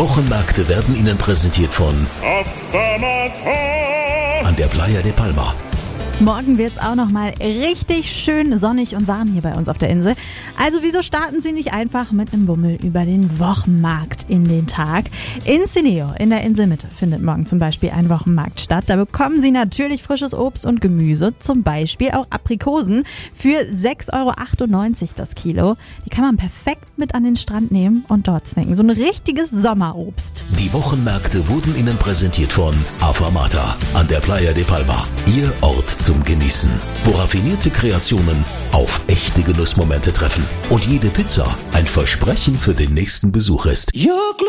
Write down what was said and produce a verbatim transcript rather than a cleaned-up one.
Wochenmärkte werden Ihnen präsentiert von an der Playa de Palma. Morgen wird's auch noch mal richtig schön sonnig und warm hier bei uns auf der Insel. Also wieso starten Sie nicht einfach mit einem Bummel über den Wochenmarkt in den Tag? In Cineo in der Inselmitte findet morgen zum Beispiel ein Wochenmarkt statt. Da bekommen Sie natürlich frisches Obst und Gemüse, zum Beispiel auch Aprikosen für sechs Euro achtundneunzig das Kilo. Die kann man perfekt mit an den Strand nehmen und dort snacken. So ein richtiges Sommerobst. Die Wochenmärkte wurden Ihnen präsentiert von Afamata an der Playa de Palma. Ihr Ort zum Genießen, wo raffinierte Kreationen auf echte Genussmomente treffen und jede Pizza ein Versprechen für den nächsten Besuch ist.